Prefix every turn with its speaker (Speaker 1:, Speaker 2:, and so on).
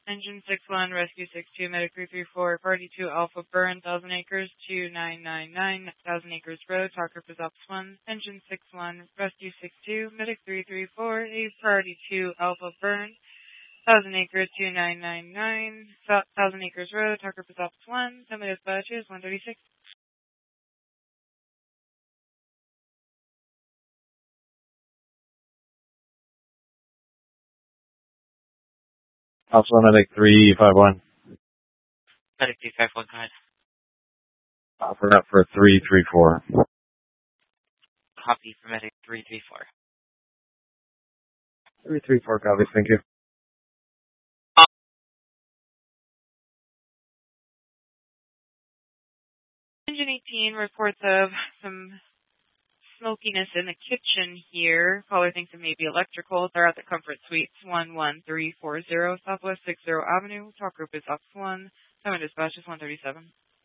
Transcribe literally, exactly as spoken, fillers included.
Speaker 1: Engine six one, Rescue six two, Medic three three four, Party two, Alpha Burn, Thousand Acres, two nine nine nine, Thousand Acres Road, Talk Group is Ops one. Engine six one, Rescue six two, Medic three three four, A Party two, Alpha Burn, Thousand Acres, two nine nine nine, Thousand Acres Road, Talk Group is Ops one. Summit dispatches, one thirty-six.
Speaker 2: Alpha Medic three five one.
Speaker 3: Medic three five one, go ahead.
Speaker 2: Offer up for three three four.
Speaker 3: Copy for Medic three three four.
Speaker 2: three three four, copy, thank you.
Speaker 1: Engine eighteen, reports of some smokiness in the kitchen here. Caller thinks it may be electrical. They're at the Comfort Suites, one one three four zero Southwest sixtieth Avenue. Talk Group is Ops one. Summit dispatch is one thirty-seven.